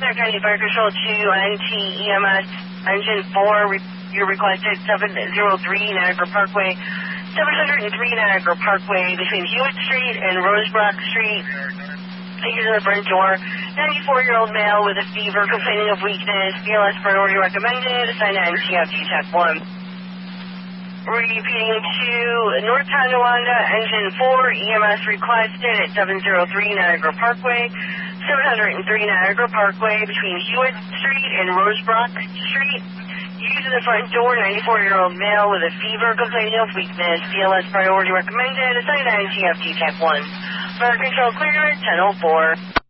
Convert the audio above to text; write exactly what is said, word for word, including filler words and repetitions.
Fair County Fire Control two, N T E M S, Engine four, re- you're requested seven oh three Niagara Parkway, seven oh three Niagara Parkway between Hewitt Street and Rosebrook Street. Using the front door, ninety-four-year-old male with a fever, complaining of weakness, B L S priority recommended, assigned to N C F D Tech one. Repeating to North Tonawanda, Engine four, E M S requested at seven oh three Niagara Parkway, seven oh three Niagara Parkway between Hewitt Street and Rosebrook Street. Using the front door, ninety-four-year-old male with a fever, complaining of weakness, B L S priority recommended, assigned to N C F D Tech one. Fire Control clear at ten oh four.